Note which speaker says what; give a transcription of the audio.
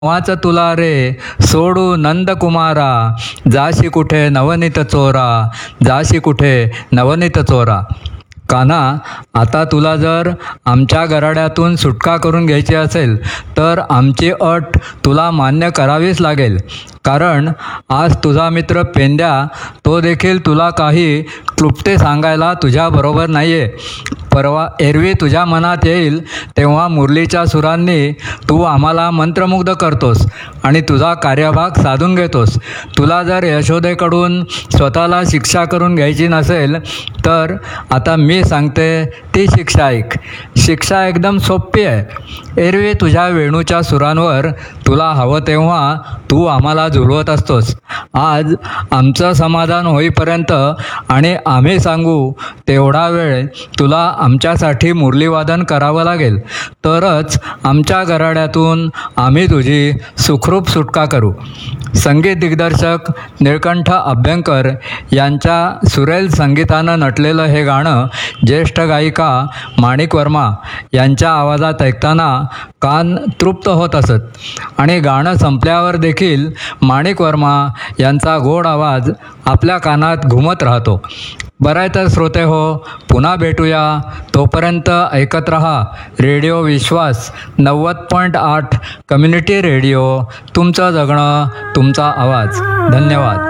Speaker 1: वाच तुला रे सोडू नंदकुमारा, जाशी कुठे नवनीत चोरा, जाशी कुठे नवनीत चोरा. कान्हा, आता तुला जर आमच्या गराड्यातून सुटका करून घ्यायची असेल तर आमची अट तुला मान्य करावीच लागेल. कारण आज तुझा मित्र पेंद्या तो देखील तुला काही क्लुप्ते सांगायला तुझ्याबरोबर नाही आहे. परवा एरवी तुझ्या मनात येईल तेव्हा मुरलीच्या सुरांनी तू आम्हाला मंत्रमुग्ध करतोस आणि तुझा कार्यभाग साधून घेतोस. तुला जर यशोदेकडून स्वतःला शिक्षा करून घ्यायची नसेल तर आता मी सांगते ती शिक्षा ऐक. शिक्षा एकदम सोपी आहे. एरवी तुझ्या वेणूच्या सुरांवर तुला हवं तेव्हा तू आम्हाला झुलवत असतोस. आज आमचं समाधान होईपर्यंत आणि आम्ही सांगू तेवढा वेळ तुला आमच्यासाठी मुरलीवादन करावं लागेल. तरच आमच्या गराड्यातून आम्ही तुझी सुखरूप सुटका करू. संगीत दिग्दर्शक निळकंठ अभ्यंकर यांच्या सुरेल संगीतानं नटलेलं हे गाणं ज्येष्ठ गायिका माणिक वर्मा यांच्या आवाजात ऐकताना कान तृप्त होत असत. आणि गाणं संपल्यावर देखील माणिक वर्मा यांचा गोड आवाज आपल्या कानात घुमत राहतो. बरं आहे तर श्रोते हो, पुन्हा भेटूया. तोपर्यंत ऐकत रहा रेडिओ विश्वास 90.8 कम्युनिटी रेडिओ. तुमचं जगणं तुमचा आवाज. धन्यवाद.